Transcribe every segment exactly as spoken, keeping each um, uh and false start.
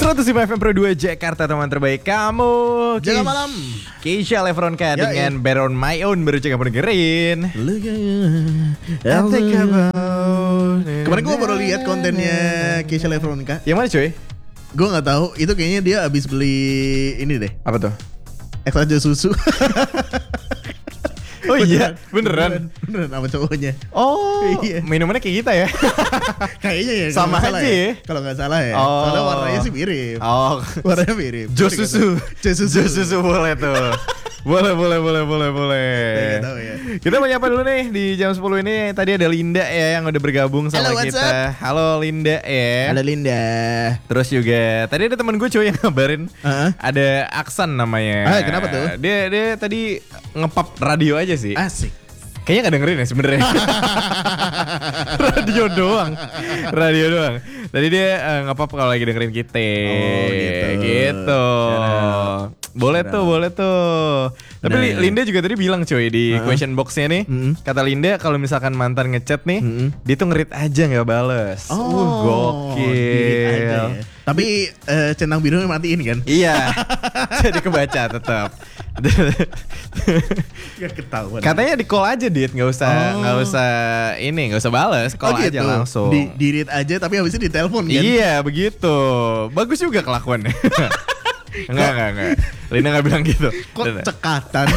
seratus lima F M Pro dua Jakarta, teman terbaik kamu. Jaga malam. Keisha Lefronka Ya, dengan ya. Bear on My Own baru cek kamu dengerin. Kemarin gue baru lihat kontennya Keisha Lefronka. Yang mana cuy? Gue nggak tahu. Itu kayaknya dia abis beli ini deh. Apa tuh? Extra jus susu. Oh iya, beneran. Beneran sama cowoknya. Oh, Iya. minumannya kayak kita ya. Kayaknya ya. kalau Sama nggak salah aja ya. Kalau nggak salah ya. Oh. Soalnya warnanya sih mirip. Oh, Warnanya mirip. Jus susu. Jus susu. Jus susu boleh tuh. Boleh, boleh, boleh, boleh, boleh. Nggak tahu ya. Kita mau nyapa dulu nih di jam sepuluh ini. Tadi ada Linda ya yang udah bergabung sama Halo, what's kita. Halo Linda ya. Halo Linda. Terus juga tadi ada teman gue cuy yang ngabarin Uh-huh. ada Aksan namanya. Ah, kenapa tuh? Dia dia tadi ngepap radio aja sih. Asik. Kayaknya gak dengerin ya sebenarnya. Radio doang. Radio doang. Tadi dia uh, ngepap kalau lagi dengerin kita. Oh, gitu. Gitu. Boleh Shout tuh, out. boleh tuh. Tapi Nah. Li- Linda juga tadi bilang cuy di Uh-huh. question box-nya nih. Mm-mm. Kata Linda kalau misalkan mantan ngechat nih, Mm-mm. dia tuh ngerit aja gak bales. Oh, uh, gokil. dirit aja ya. Tapi eh, centang birunya matiin kan? Iya. Jadi kebaca tetap. Gak ketahuan. Katanya di call aja Dit, nggak usah Oh. nggak usah ini, nggak usah bales, call Oh, aja gitu. langsung. Di, di read aja tapi habis itu ditelepon kan? Iya begitu, bagus juga kelakuannya. Enggak enggak enggak, Lina nggak bilang gitu. Kok cekatan?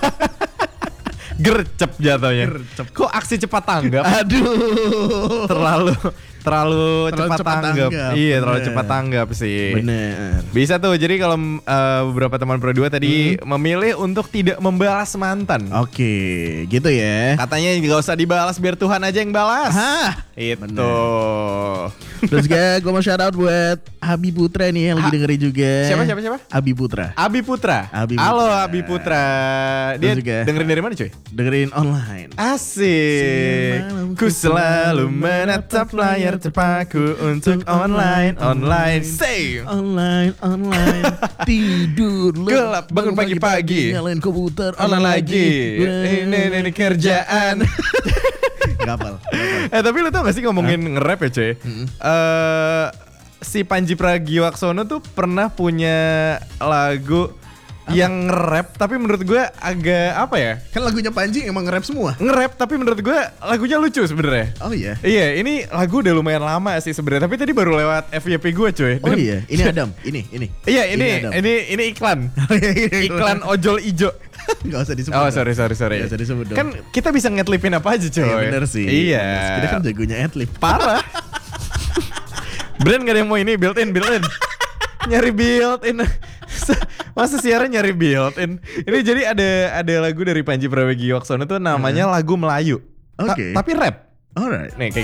Gercep jatuhnya. Gercep. Kok aksi cepat tanggap? Aduh. terlalu terlalu, Terlalu cepat, cepat tanggap. tanggap, Iya terlalu bener. cepat tanggap sih. Bener. Bisa tuh. Jadi kalau uh, beberapa teman Pro dua tadi Hmm. memilih untuk tidak membalas mantan. Oke, gitu ya. Katanya nggak usah dibalas biar Tuhan aja yang balas. Hah? Itu. Terus juga gue mau shout out buat Abi Putra nih yang lagi Ha- dengerin juga. Siapa, siapa, siapa? Abi Putra. Abi Putra. Abi Halo Putra. Abi Putra. Dia Terus juga- dengerin dari mana cuy? Dengerin online. Asik. Semalam Ku selalu menatap layar terpaku untuk online, online. Say. Online, online. Tidur Gelap, bangun pagi-pagi. Nyalain komputer. Online lagi. Ini, ini, ini kerjaan. Gapal. Eh tapi lu tau gak sih ngomongin nge-rap ya cuy? Eh, si Panji Pragiwaksono tuh pernah punya lagu yang nge-rap tapi menurut gue agak apa ya? Kan lagunya Panji emang nge-rap semua. Nge-rap tapi menurut gue lagunya lucu sebenarnya. Oh iya. Iya, ini lagu udah lumayan lama sih sebenarnya, tapi tadi baru lewat F Y P gue cuy. Oh Dan- iya, ini Adam, ini, ini. Iya, ini Adam. ini ini iklan. Iklan ojol ijo. Gak usah disebut. Oh, dong. sorry sorry sorry. Gak usah disebut dong. Kan kita bisa ngetlipin apa aja cuy. Iya bener sih. Iya. Bener sih. Kita kan jagonya adlib. Parah. Brand gak ada yang mau ini built in, built in. Nyari built in. Masa siaran nyari built in. Ini jadi ada ada lagu dari Panji Pragiwaksono tuh namanya lagu Melayu. Ta- Oke. tapi rap. Alright. Nih kayak